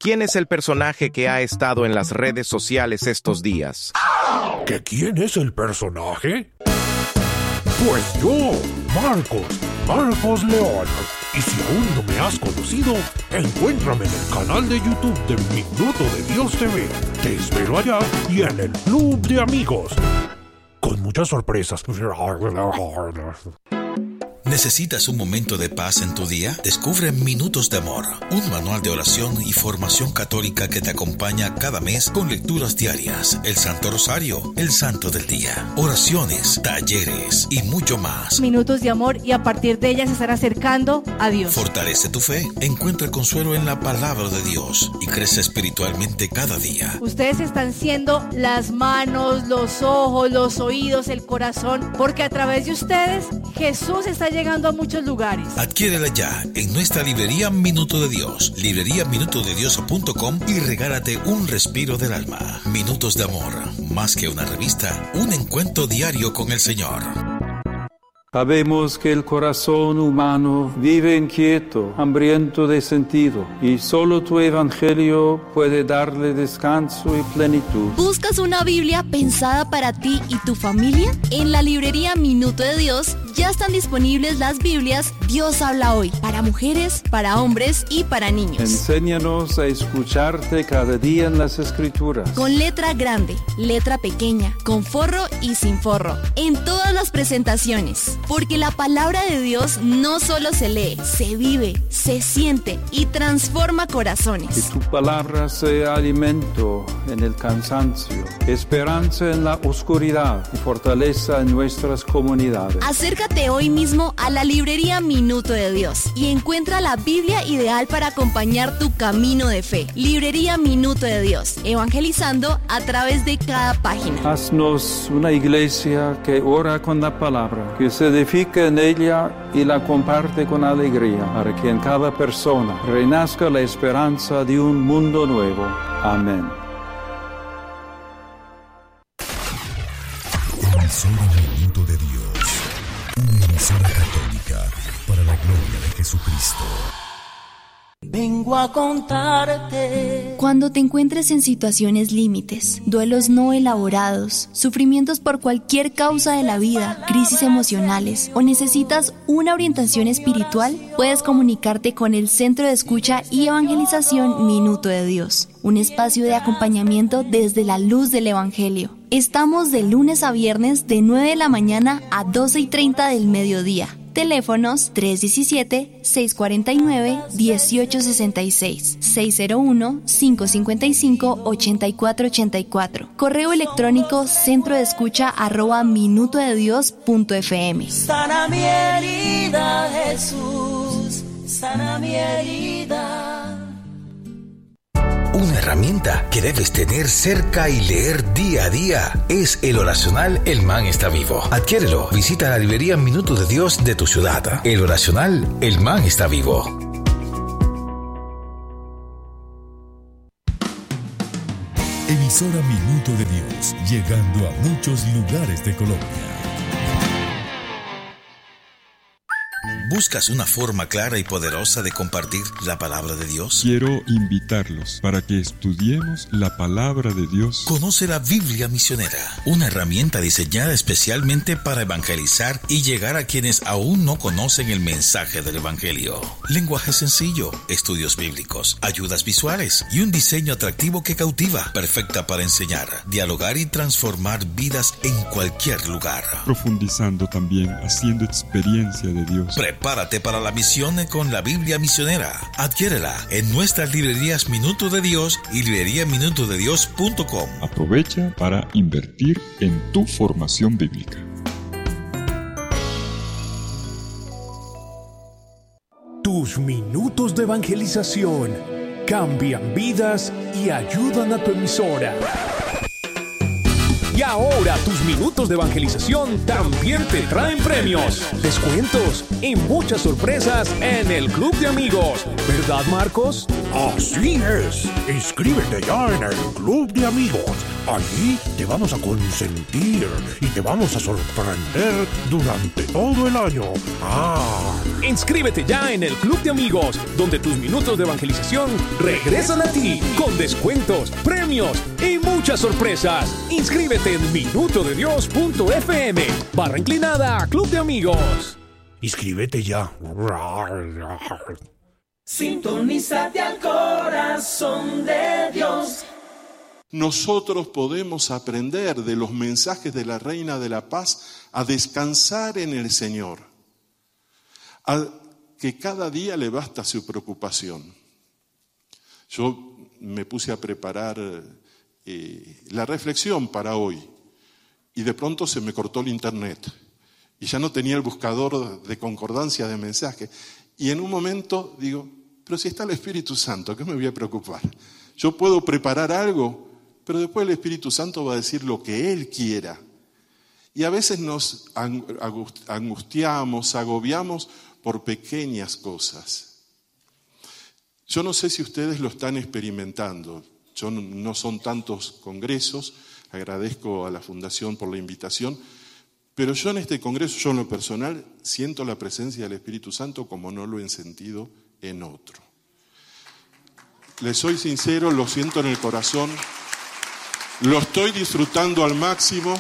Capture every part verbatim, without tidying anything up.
¿Quién es el personaje que ha estado en las redes sociales estos días? ¿Que quién es el personaje? Pues yo, Marcos, Marcos León. Y si aún no me has conocido, encuéntrame en el canal de YouTube de Minuto de Dios T V. Te espero allá y en el Club de Amigos. Con muchas sorpresas. ¿Necesitas un momento de paz en tu día? Descubre Minutos de Amor, un manual de oración y formación católica que te acompaña cada mes con lecturas diarias, el Santo Rosario, el Santo del Día, oraciones, talleres y mucho más. Minutos de amor, y a partir de ellas se estará acercando a Dios. Fortalece tu fe, encuentra consuelo en la palabra de Dios y crece espiritualmente cada día. Ustedes están siendo las manos, los ojos, los oídos, el corazón, porque a través de ustedes Jesús está llegando a muchos lugares. Adquiérela ya en nuestra librería Minuto de Dios, librería minuto de dios punto com, y regálate un respiro del alma. Minutos de Amor, más que una revista, un encuentro diario con el Señor. Sabemos que el corazón humano vive inquieto, hambriento de sentido, y solo tu evangelio puede darle descanso y plenitud. ¿Buscas una Biblia pensada para ti y tu familia? En la librería Minuto de Dios ya están disponibles las Biblias Dios habla hoy, para mujeres, para hombres y para niños. Enséñanos a escucharte cada día en las Escrituras. Con letra grande, letra pequeña, con forro y sin forro, en todas las presentaciones. Porque la palabra de Dios no solo se lee, se vive, se siente y transforma corazones. Que tu palabra sea alimento en el cansancio, esperanza en la oscuridad y fortaleza en nuestras comunidades. Acércate hoy mismo a la librería Minuto de Dios y encuentra la Biblia ideal para acompañar tu camino de fe. Librería Minuto de Dios, evangelizando a través de cada página. Haznos una iglesia que ora con la palabra, que se edifica en ella y la comparte con alegría, para que en cada persona renazca la esperanza de un mundo nuevo. Amén. Emisora Minuto de Dios, una emisora católica para la gloria de Jesucristo. Vengo a contarte. Cuando te encuentres en situaciones límites, duelos no elaborados, sufrimientos por cualquier causa de la vida, crisis emocionales o necesitas una orientación espiritual, puedes comunicarte con el Centro de Escucha y Evangelización Minuto de Dios, un espacio de acompañamiento desde la luz del Evangelio. Estamos de lunes a viernes de nueve de la mañana a doce y treinta del mediodía. Teléfonos tres uno siete, seis cuatro nueve, uno ocho seis seis, seis cero uno, cinco cinco cinco, ocho cuatro ocho cuatro. Correo electrónico centro de escucha arroba minuto de dios punto f m. Sana mi herida, Jesús, sana mi herida. Una herramienta que debes tener cerca y leer día a día es el oracional El Man está vivo. Adquiérelo. Visita la librería Minuto de Dios de tu ciudad. El oracional El Man está vivo. Emisora Minuto de Dios, llegando a muchos lugares de Colombia. ¿Buscas una forma clara y poderosa de compartir la palabra de Dios? Quiero invitarlos para que estudiemos la palabra de Dios. Conoce la Biblia Misionera, una herramienta diseñada especialmente para evangelizar y llegar a quienes aún no conocen el mensaje del Evangelio. Lenguaje sencillo, estudios bíblicos, ayudas visuales y un diseño atractivo que cautiva, perfecta para enseñar, dialogar y transformar vidas en cualquier lugar. Profundizando también, haciendo experiencia de Dios. Prepárate para la misión con la Biblia Misionera. Adquiérela en nuestras librerías Minuto de Dios y librería minuto de dios punto com. Aprovecha para invertir en tu formación bíblica. Tus minutos de evangelización cambian vidas y ayudan a tu emisora. Y ahora tus minutos de evangelización también te traen premios, descuentos y muchas sorpresas en el Club de Amigos. ¿Verdad, Marcos? Así es. Inscríbete ya en el Club de Amigos. Allí te vamos a consentir y te vamos a sorprender durante todo el año. ¡Ah! Inscríbete ya en el Club de Amigos, donde tus minutos de evangelización regresan a ti con descuentos, premios y muchas sorpresas. Inscríbete en minuto de dios punto f m barra inclinada Club de Amigos. Inscríbete ya. Sintonízate al corazón de Dios. Nosotros podemos aprender de los mensajes de la Reina de la Paz a descansar en el Señor, a que cada día le basta su preocupación. Yo me puse a preparar eh, la reflexión para hoy y de pronto se me cortó el internet y ya no tenía el buscador de concordancia de mensajes. Y en un momento digo, pero si está el Espíritu Santo, ¿qué me voy a preocupar? Yo puedo preparar algo, pero después el Espíritu Santo va a decir lo que Él quiera. Y a veces nos angustiamos, agobiamos por pequeñas cosas. Yo no sé si ustedes lo están experimentando. Yo no, no son tantos congresos, agradezco a la Fundación por la invitación, pero yo en este congreso, yo en lo personal, siento la presencia del Espíritu Santo como no lo he sentido en otro. Les soy sincero, lo siento en el corazón, lo estoy disfrutando al máximo.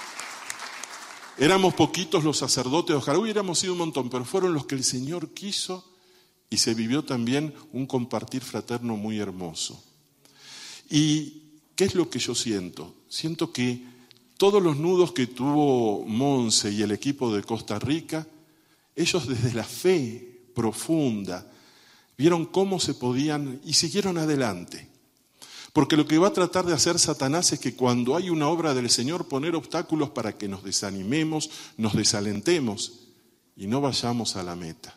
Éramos poquitos los sacerdotes, ojalá hubiéramos sido un montón, pero fueron los que el Señor quiso y se vivió también un compartir fraterno muy hermoso. ¿Y qué es lo que yo siento? Siento que todos los nudos que tuvo Monse y el equipo de Costa Rica, ellos desde la fe profunda vieron cómo se podían y siguieron adelante. Porque lo que va a tratar de hacer Satanás es que cuando hay una obra del Señor poner obstáculos para que nos desanimemos, nos desalentemos y no vayamos a la meta.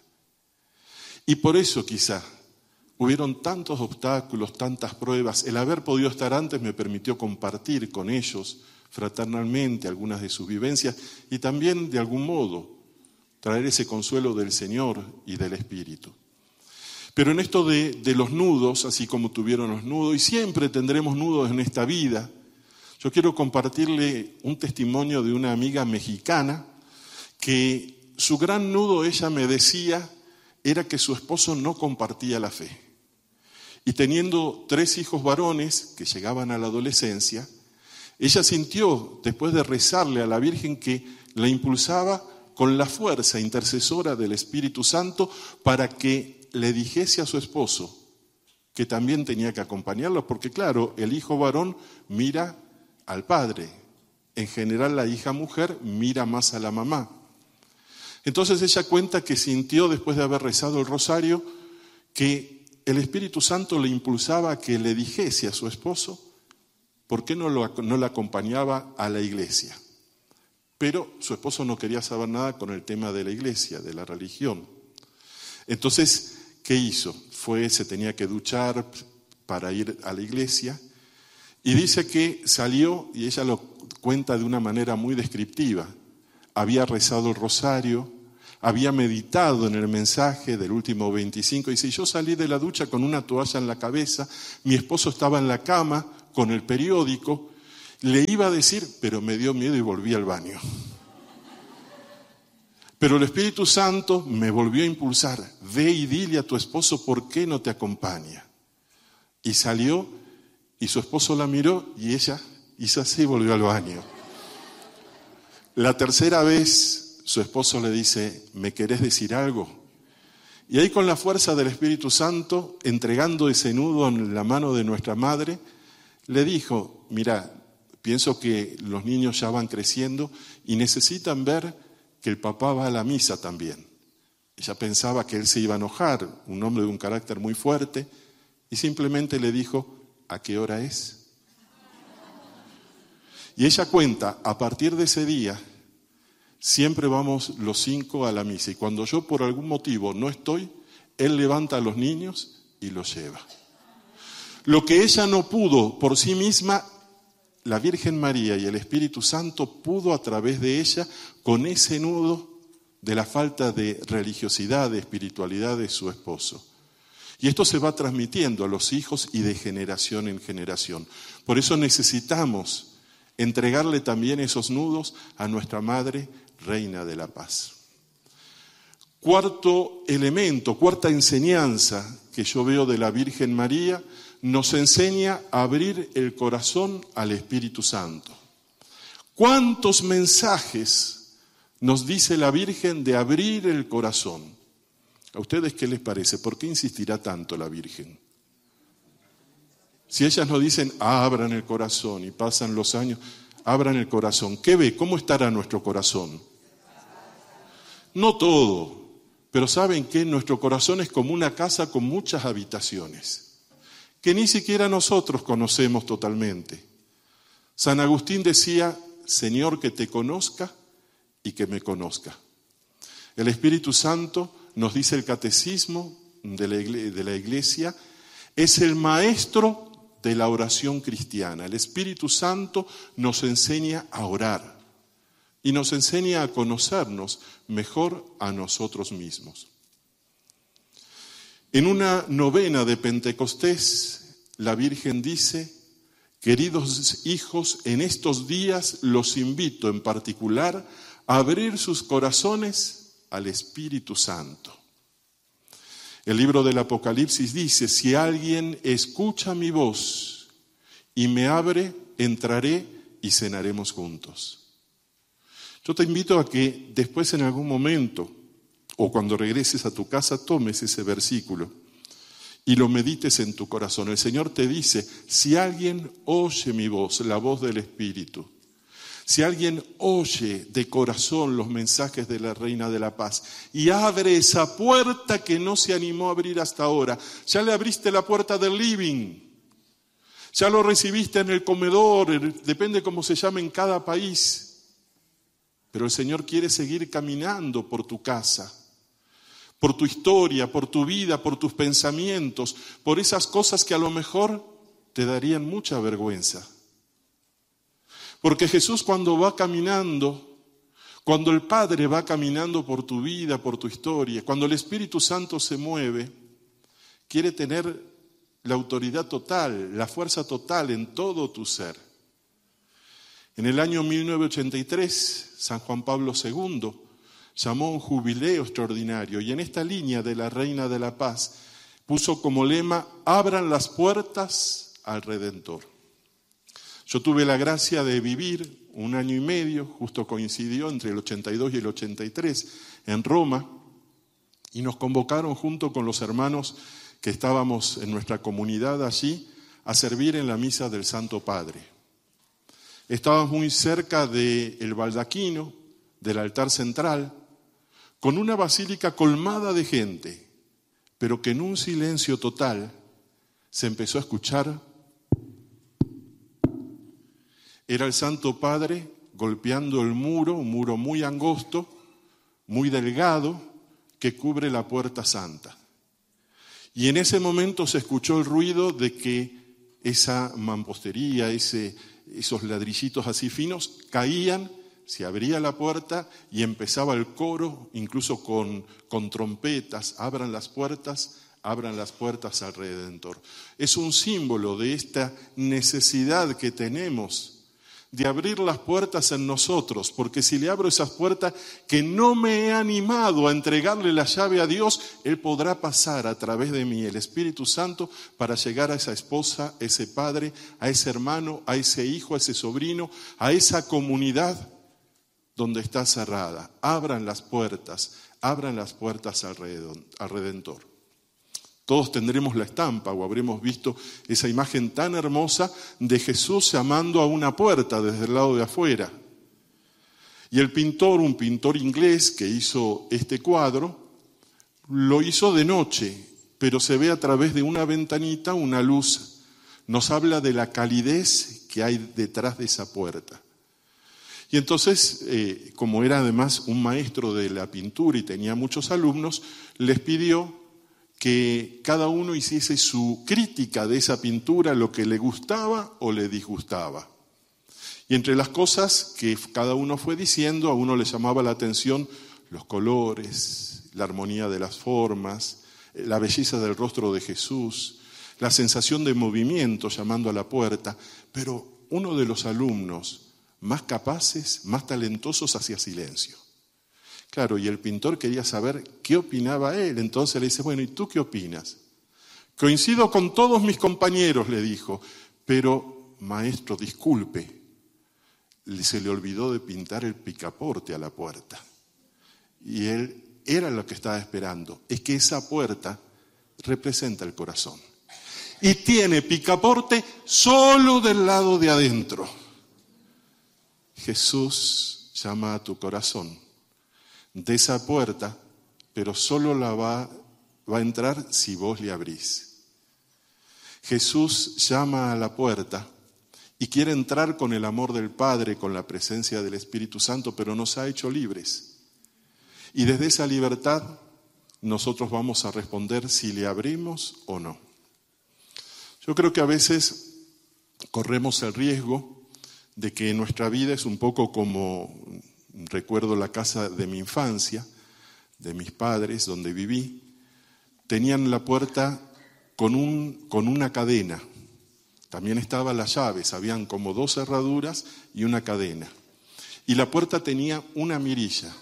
Y por eso quizá hubieron tantos obstáculos, tantas pruebas. El haber podido estar antes me permitió compartir con ellos fraternalmente algunas de sus vivencias y también de algún modo traer ese consuelo del Señor y del Espíritu. Pero en esto de, de los nudos, así como tuvieron los nudos, y siempre tendremos nudos en esta vida, yo quiero compartirle un testimonio de una amiga mexicana que su gran nudo, ella me decía, era que su esposo no compartía la fe. Y teniendo tres hijos varones que llegaban a la adolescencia, ella sintió, después de rezarle a la Virgen, que la impulsaba con la fuerza intercesora del Espíritu Santo para que le dijese a su esposo que también tenía que acompañarlo, porque claro, el hijo varón mira al padre, en general la hija mujer mira más a la mamá. Entonces ella cuenta que sintió, después de haber rezado el rosario, que el Espíritu Santo le impulsaba a que le dijese a su esposo por qué no, lo, no la acompañaba a la iglesia. Pero su esposo no quería saber nada con el tema de la iglesia, de la religión. Entonces, ¿qué hizo? Fue, se tenía que duchar para ir a la iglesia y dice que salió, y ella lo cuenta de una manera muy descriptiva, había rezado el rosario, había meditado en el mensaje del último veinticinco, y dice, yo salí de la ducha con una toalla en la cabeza, mi esposo estaba en la cama con el periódico, le iba a decir, pero me dio miedo y volví al baño. Pero el Espíritu Santo me volvió a impulsar, ve y dile a tu esposo por qué no te acompaña. Y salió y su esposo la miró y ella hizo así y volvió al baño. La tercera vez su esposo le dice, ¿me querés decir algo? Y ahí con la fuerza del Espíritu Santo, entregando ese nudo en la mano de nuestra madre, le dijo, mira, pienso que los niños ya van creciendo y necesitan ver que el papá va a la misa también. Ella pensaba que él se iba a enojar, un hombre de un carácter muy fuerte, y simplemente le dijo, ¿a qué hora es? Y ella cuenta, a partir de ese día, siempre vamos los cinco a la misa, y cuando yo por algún motivo no estoy, él levanta a los niños y los lleva. Lo que ella no pudo por sí misma, la Virgen María y el Espíritu Santo pudo a través de ella, con ese nudo de la falta de religiosidad, de espiritualidad de su esposo. Y esto se va transmitiendo a los hijos y de generación en generación. Por eso necesitamos entregarle también esos nudos a nuestra Madre, Reina de la Paz. Cuarto elemento, cuarta enseñanza que yo veo de la Virgen María, nos enseña a abrir el corazón al Espíritu Santo. ¿Cuántos mensajes nos dice la Virgen de abrir el corazón? ¿A ustedes qué les parece? ¿Por qué insistirá tanto la Virgen? Si ellas nos dicen, abran el corazón, y pasan los años, abran el corazón, ¿qué ve? ¿Cómo estará nuestro corazón? No todo, pero ¿saben qué? Nuestro corazón es como una casa con muchas habitaciones, que ni siquiera nosotros conocemos totalmente. San Agustín decía, Señor, que te conozca y que me conozca. El Espíritu Santo, nos dice el Catecismo de la Iglesia, de la Iglesia, es el maestro de la oración cristiana. El Espíritu Santo nos enseña a orar y nos enseña a conocernos mejor a nosotros mismos. En una novena de Pentecostés, la Virgen dice, queridos hijos, en estos días los invito en particular a abrir sus corazones al Espíritu Santo. El libro del Apocalipsis dice, si alguien escucha mi voz y me abre, entraré y cenaremos juntos. Yo te invito a que después en algún momento, o cuando regreses a tu casa, tomes ese versículo y lo medites en tu corazón. El Señor te dice, si alguien oye mi voz, la voz del Espíritu, si alguien oye de corazón los mensajes de la Reina de la Paz y abre esa puerta que no se animó a abrir hasta ahora, ya le abriste la puerta del living, ya lo recibiste en el comedor, depende cómo se llame en cada país, pero el Señor quiere seguir caminando por tu casa, por tu historia, por tu vida, por tus pensamientos, por esas cosas que a lo mejor te darían mucha vergüenza. Porque Jesús cuando va caminando, cuando el Padre va caminando por tu vida, por tu historia, cuando el Espíritu Santo se mueve, quiere tener la autoridad total, la fuerza total en todo tu ser. En el año mil novecientos ochenta y tres, San Juan Pablo segundo llamó un jubileo extraordinario y en esta línea de la Reina de la Paz puso como lema, abran las puertas al Redentor. Yo tuve la gracia de vivir un año y medio, justo coincidió entre el ochenta y dos y el ochenta y tres, en Roma, y nos convocaron junto con los hermanos que estábamos en nuestra comunidad allí a servir en la misa del Santo Padre. Estábamos muy cerca del baldaquino, del altar central, con una basílica colmada de gente, pero que en un silencio total se empezó a escuchar. Era el Santo Padre golpeando el muro, un muro muy angosto, muy delgado, que cubre la puerta santa. Y en ese momento se escuchó el ruido de que esa mampostería, ese, esos ladrillitos así finos, caían, se abría la puerta y empezaba el coro, incluso con, con trompetas, abran las puertas, abran las puertas al Redentor. Es un símbolo de esta necesidad que tenemos de abrir las puertas en nosotros, porque si le abro esas puertas que no me he animado a entregarle la llave a Dios, Él podrá pasar a través de mí, el Espíritu Santo, para llegar a esa esposa, a ese padre, a ese hermano, a ese hijo, a ese sobrino, a esa comunidad donde está cerrada. Abran las puertas, abran las puertas al Redentor. Todos tendremos la estampa o habremos visto esa imagen tan hermosa de Jesús llamando a una puerta desde el lado de afuera. Y el pintor, un pintor inglés que hizo este cuadro, lo hizo de noche, pero se ve a través de una ventanita una luz. Nos habla de la calidez que hay detrás de esa puerta. Y entonces, eh, como era además un maestro de la pintura y tenía muchos alumnos, les pidió que cada uno hiciese su crítica de esa pintura, lo que le gustaba o le disgustaba. Y entre las cosas que cada uno fue diciendo, a uno le llamaba la atención los colores, la armonía de las formas, la belleza del rostro de Jesús, la sensación de movimiento llamando a la puerta. Pero uno de los alumnos más capaces, más talentosos, hacía silencio. Claro, y el pintor quería saber qué opinaba él. Entonces le dice, bueno, ¿y tú qué opinas? Coincido con todos mis compañeros, le dijo, pero maestro, disculpe, se le olvidó de pintar el picaporte a la puerta. Y él era lo que estaba esperando, es que esa puerta representa el corazón. Y tiene picaporte solo del lado de adentro. Jesús llama a tu corazón de esa puerta, pero solo la va, va a entrar si vos le abrís. Jesús llama a la puerta y quiere entrar con el amor del Padre, con la presencia del Espíritu Santo, pero nos ha hecho libres. Y desde esa libertad nosotros vamos a responder si le abrimos o no. Yo creo que a veces corremos el riesgo de que nuestra vida es un poco como, recuerdo la casa de mi infancia, de mis padres, donde viví, tenían la puerta con, un, con una cadena. También estaban las llaves, habían como dos cerraduras y una cadena. Y la puerta tenía una mirilla.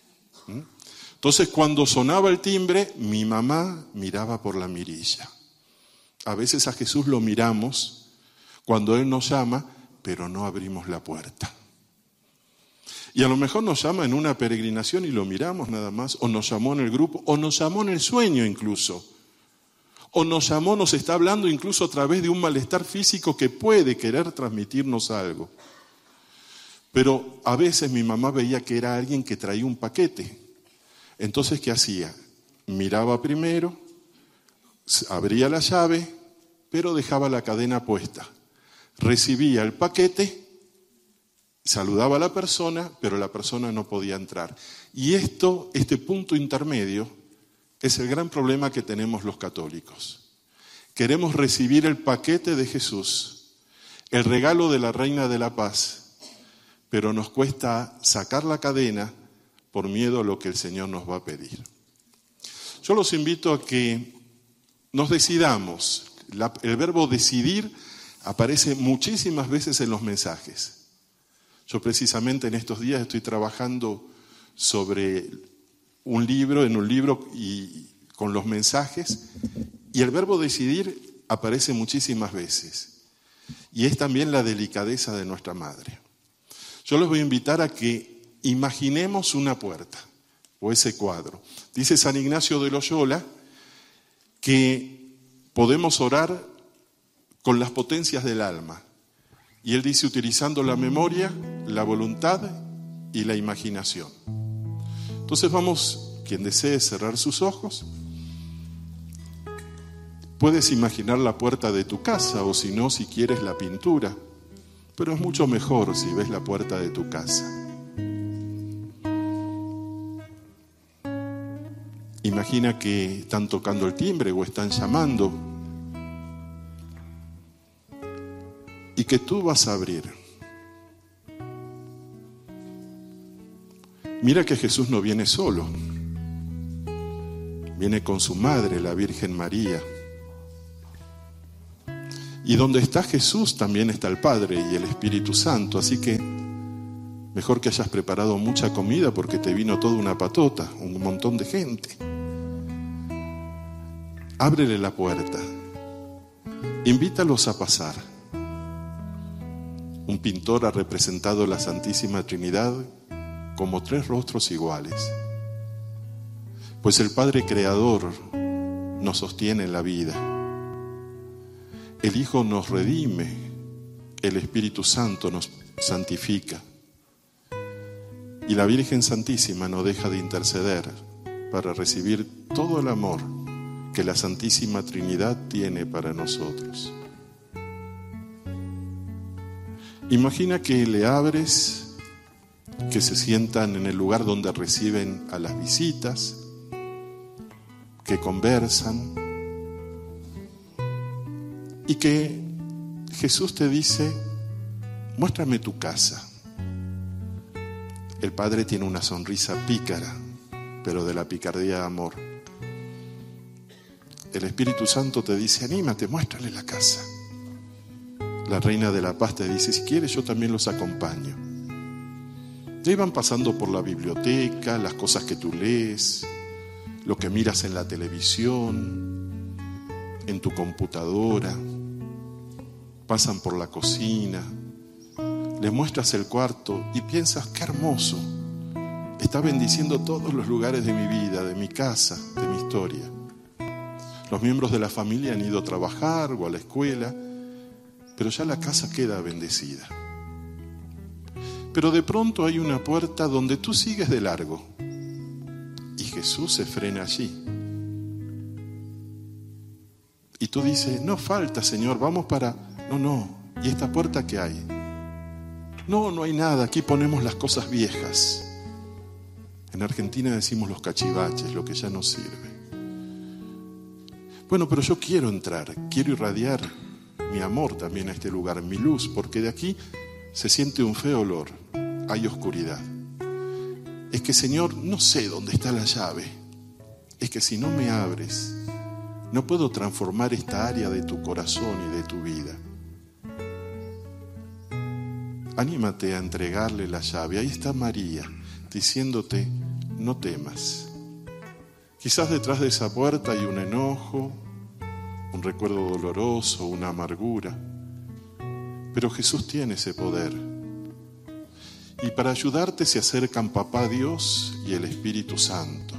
Entonces cuando sonaba el timbre, mi mamá miraba por la mirilla. A veces a Jesús lo miramos cuando Él nos llama, pero no abrimos la puerta. Y a lo mejor nos llama en una peregrinación y lo miramos nada más, o nos llamó en el grupo, o nos llamó en el sueño incluso. O nos llamó, nos está hablando incluso a través de un malestar físico que puede querer transmitirnos algo. Pero a veces mi mamá veía que era alguien que traía un paquete. Entonces, ¿qué hacía? Miraba primero, abría la llave, pero dejaba la cadena puesta. Recibía el paquete, saludaba a la persona, pero la persona no podía entrar. Y esto, este punto intermedio, es el gran problema que tenemos los católicos. Queremos recibir el paquete de Jesús, el regalo de la Reina de la Paz, pero nos cuesta sacar la cadena por miedo a lo que el Señor nos va a pedir. Yo los invito a que nos decidamos. La, el verbo decidir aparece muchísimas veces en los mensajes. Yo precisamente en estos días estoy trabajando sobre un libro, en un libro y con los mensajes, y el verbo decidir aparece muchísimas veces. Y es también la delicadeza de nuestra madre. Yo les voy a invitar a que imaginemos una puerta o ese cuadro. Dice San Ignacio de Loyola que podemos orar con las potencias del alma. Y él dice utilizando la memoria, la voluntad y la imaginación. Entonces vamos, quien desee cerrar sus ojos, puedes imaginar la puerta de tu casa o si no, si quieres la pintura, pero es mucho mejor si ves la puerta de tu casa. Imagina que están tocando el timbre o están llamando y que tú vas a abrir. Mira que Jesús no viene solo, viene con su madre, la Virgen María. Y donde está Jesús también está el Padre y el Espíritu Santo, así que mejor que hayas preparado mucha comida porque te vino toda una patota, un montón de gente. Ábrele la puerta, invítalos a pasar. Un pintor ha representado la Santísima Trinidad como tres rostros iguales, pues el Padre Creador nos sostiene en la vida, el Hijo nos redime, el Espíritu Santo nos santifica y la Virgen Santísima no deja de interceder para recibir todo el amor que la Santísima Trinidad tiene para nosotros. Imagina que le abres, que se sientan en el lugar donde reciben a las visitas, que conversan y que Jesús te dice, muéstrame tu casa. El padre tiene una sonrisa pícara, pero de la picardía de amor. El Espíritu Santo te dice, anímate, muéstrale la casa. La Reina de la Paz te dice, si quieres yo también los acompaño. Ya iban pasando por la biblioteca, las cosas que tú lees, lo que miras en la televisión, en tu computadora. Pasan por la cocina, le muestras el cuarto y piensas, qué hermoso. Está bendiciendo todos los lugares de mi vida, de mi casa, de mi historia. Los miembros de la familia han ido a trabajar o a la escuela, pero ya la casa queda bendecida. Pero de pronto hay una puerta donde tú sigues de largo y Jesús se frena allí. Y tú dices, no falta, Señor, vamos para... No, no, ¿y esta puerta qué hay? No, no hay nada, aquí ponemos las cosas viejas. En Argentina decimos los cachivaches, lo que ya no sirve. Bueno, pero yo quiero entrar, quiero irradiar mi amor también a este lugar, mi luz, porque de aquí se siente un feo olor, hay oscuridad. Es que, Señor, no sé dónde está la llave. Es que si no me abres, no puedo transformar esta área de tu corazón y de tu vida. Anímate a entregarle la llave. Ahí está María, diciéndote, no temas. Quizás detrás de esa puerta hay un enojo, un recuerdo doloroso, una amargura. Pero Jesús tiene ese poder. Y para ayudarte se acercan Papá Dios y el Espíritu Santo.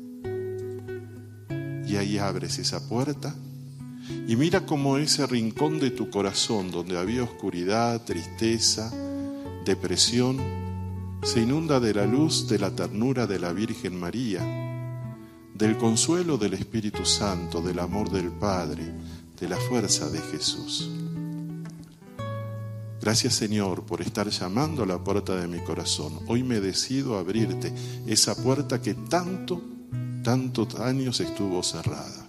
Y ahí abres esa puerta y mira cómo ese rincón de tu corazón donde había oscuridad, tristeza, depresión, se inunda de la luz de la ternura de la Virgen María, del consuelo del Espíritu Santo, del amor del Padre, de la fuerza de Jesús. Gracias, Señor, por estar llamando a la puerta de mi corazón. Hoy me decido a abrirte esa puerta que tanto, tantos años estuvo cerrada.